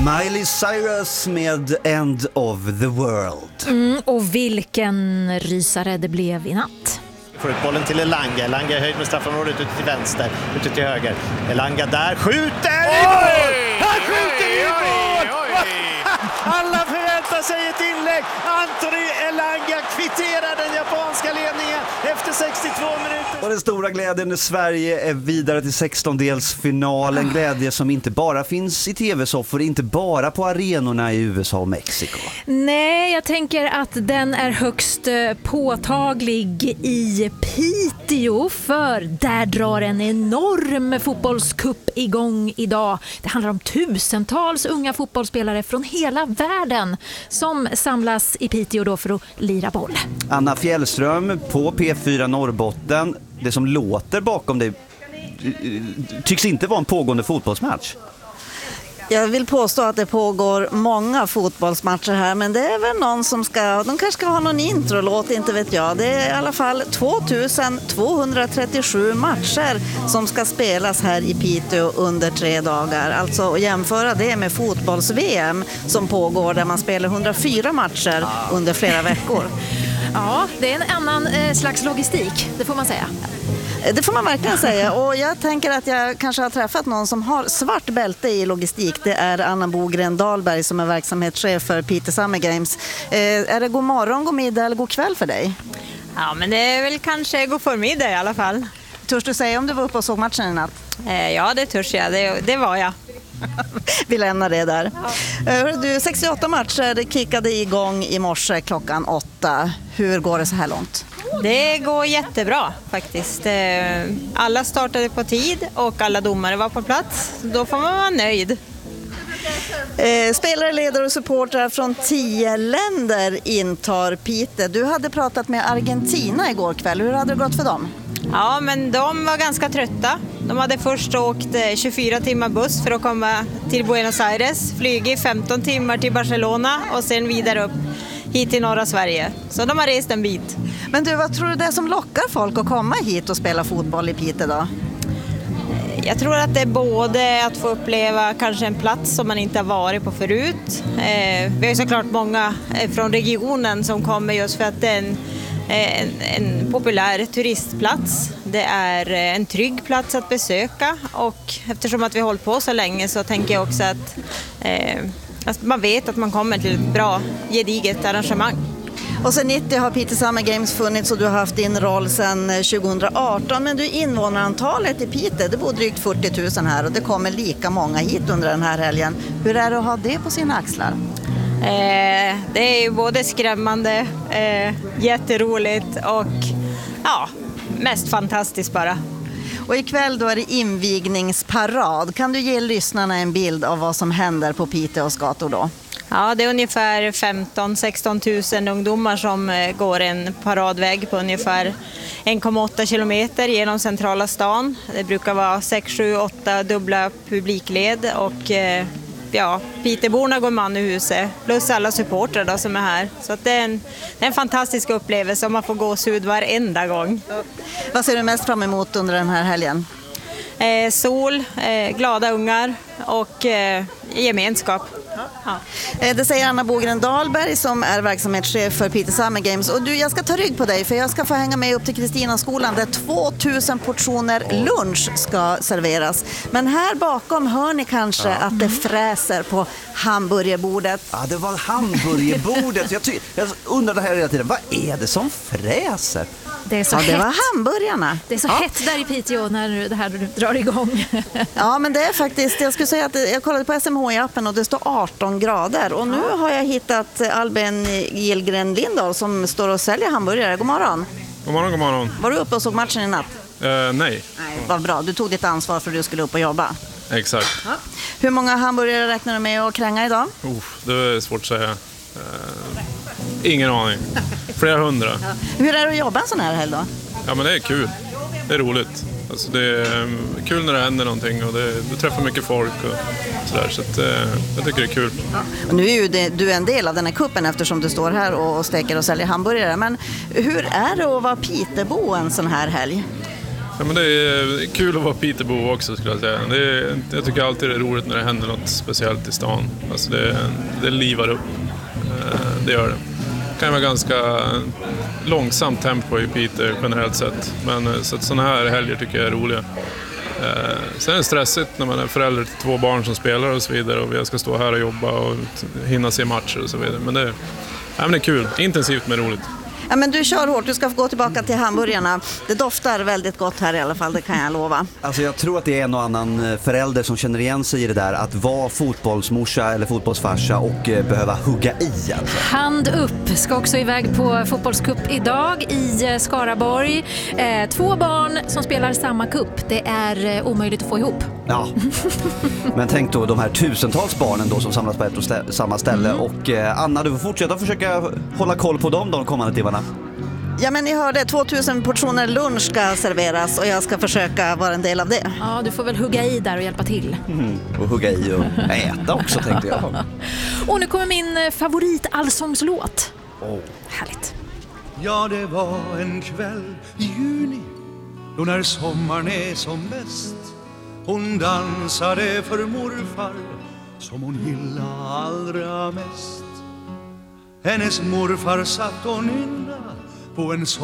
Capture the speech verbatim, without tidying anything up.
Miley Cyrus med End of the World. Mm, och vilken rysare det blev i natt. Får ut bollen till Elanga. Elanga är höjd med straffområdet ute till vänster, ute till höger. Elanga där skjuter! Oj! Han skjuter i mål! Alla förväntar sig ett inlägg. Anthony Elanga kvitterar den japanska ledningen efter sextiotvå minuter. Och den stora glädjen när Sverige är vidare till sextondelsfinal. En glädje som inte bara finns i tv-soffor, inte bara på arenorna i U S A och Mexiko. Nej, jag tänker att den är högst påtaglig i Piteå, för där drar en enorm fotbollscup igång idag. Det handlar om tusentals unga fotbollsspelare från hela världen som samlas i Piteå då för att lira boll. Anna Fjällström på P fyra Norrbotten. Det som låter bakom dig tycks inte vara en pågående fotbollsmatch. Jag vill påstå att det pågår många fotbollsmatcher här, men det är väl någon som ska, de kanske ska ha någon introlåt, inte vet jag. Det är i alla fall tvåtusen tvåhundratrettiosju matcher som ska spelas här i Piteå under tre dagar. Alltså att jämföra det med fotbolls-V M som pågår där man spelar hundrafyra matcher under flera veckor. Ja, det är en annan eh, slags logistik, det får man säga. Det får man verkligen säga, och jag tänker att jag kanske har träffat någon som har svart bälte i logistik. Det är Anna Bogren Dahlberg som är verksamhetschef för Piteå Summer Games. Eh, är det god morgon, god middag eller god kväll för dig? Ja, men det är väl kanske god förmiddag i alla fall. Törs du säga om du var uppe och såg matchen i natt? Eh, ja, det törs jag. Det, det var jag. Vi lämnar det där. Ja. Du, sextioåtta matcher kickade igång i morse klockan åtta. Hur går det så här långt? Det går jättebra faktiskt. Alla startade på tid och alla domare var på plats. Då får man vara nöjd. Spelare, ledare och supportrar från tio länder intar Piteå. Du hade pratat med Argentina igår kväll. Hur hade det gått för dem? Ja, men de var ganska trötta. De hade först åkt tjugofyra timmar buss för att komma till Buenos Aires, flygit femton timmar till Barcelona och sen vidare upp hit till norra Sverige. Så de har rest en bit. Men du, vad tror du det är som lockar folk att komma hit och spela fotboll i Piteå då? Jag tror att det är både att få uppleva kanske en plats som man inte har varit på förut. Eh, vi har ju såklart många från regionen som kommer just för att det är en, en, en populär turistplats. Det är en trygg plats att besöka, och eftersom att vi har hållit på så länge så tänker jag också att, eh, att man vet att man kommer till ett bra, gediget arrangemang. Och sen nittio har Piteå Summer Games funnits och du har haft din roll sedan tjugohundraarton. Men du, invånarantalet i Piteå, det bor drygt fyrtio tusen här och det kommer lika många hit under den här helgen. Hur är det att ha det på sina axlar? Eh, det är ju både skrämmande, eh, jätteroligt och ja, mest fantastiskt bara. Och ikväll då är det invigningsparad. Kan du ge lyssnarna en bild av vad som händer på Piteås gator då? Ja, det är ungefär femton till sexton tusen ungdomar som går en paradväg på ungefär en komma åtta kilometer genom centrala stan. Det brukar vara sex, sju, åtta dubbla publikled och ja, Piteborna går man i huset plus alla supportrar då som är här. Så att det, är en, det är en fantastisk upplevelse och man får gåshud varenda gång. Vad ser du mest fram emot under den här helgen? Eh, sol, eh, glada ungar och eh, gemenskap. Ja. Det säger Anna Bogren Dahlberg som är verksamhetschef för Piteå Summer Games. Och du, jag ska ta rygg på dig för jag ska få hänga med upp till Kristinaskolan där tvåtusen portioner lunch ska serveras. Men här bakom hör ni kanske ja. att det fräser på hamburgerbordet. Ja, det var hamburgerbordet. Jag, ty- jag undrade här hela tiden, vad är det som fräser? Det är så ja, hett. det var hamburgarna. Det är så ja. hett där i Piteå när det här drar igång. Ja, men det är faktiskt, jag skulle säga att jag kollade på S M H I-appen och det står arton grader. Och nu har jag hittat Albin Gillgren Lindahl som står och säljer hamburgare. God morgon. God morgon, god morgon. Var du uppe och såg matchen i natt? Uh, nej. Nej, vad bra. Du tog ditt ansvar för att du skulle upp och jobba. Exakt. Ja. Hur många hamburgare räknar du med att kränga idag? Uh, det är svårt att säga. Uh, ingen aning. Flera hundra. Ja. Hur är det att jobba en sån här helg då? Ja, men det är kul. Det är roligt. Alltså, det är kul när det händer någonting och det, du träffar mycket folk och sådär. Så att, uh, jag tycker det är kul. Ja. Och nu är ju det, du är en del av den här kuppen eftersom du står här och steker och säljer hamburgare. Men hur är det att vara Pitebo en sån här helg? Ja, men det är kul att vara Peterbo också, skulle jag säga. Det är, jag tycker alltid det är roligt när det händer något speciellt i stan. Alltså det, det livar upp. Det gör det. Det kan vara ganska långsamt tempo i Piteå generellt sett. Men så att sådana här helger tycker jag är roliga. Sen är det stressigt när man är förälder till två barn som spelar och så vidare. Och vi ska stå här och jobba och hinna se matcher och så vidare. Men det, ja, men det är kul. Intensivt men roligt. Ja, men du kör hårt, du ska få gå tillbaka till hamburgarna. Det doftar väldigt gott här i alla fall, det kan jag lova. Alltså jag tror att det är en och annan förälder som känner igen sig i det där att vara fotbollsmorsa eller fotbollsfarsa och eh, behöva hugga i. Alltså. Hand upp ska också iväg på fotbollscup idag i Skaraborg. Eh, två barn som spelar samma cup. Det är eh, omöjligt att få ihop. Ja, men tänk då de här tusentals barnen då som samlas på ett och stä- samma ställe. Mm. Och eh, Anna, du får fortsätta försöka hålla koll på dem de kommande timmarna. Ja, men ni hörde, tvåtusen portioner lunch ska serveras och jag ska försöka vara en del av det. Ja, du får väl hugga i där och hjälpa till. Mm. Och hugga i och äta också, tänkte jag. Och nu kommer min favorit allsångslåt. Oh. Härligt. Ja, det var en kväll i juni då när sommaren är som bäst. Hon dansade för morfar som hon gillade allra mest. Hennes morfar satt och nynna på en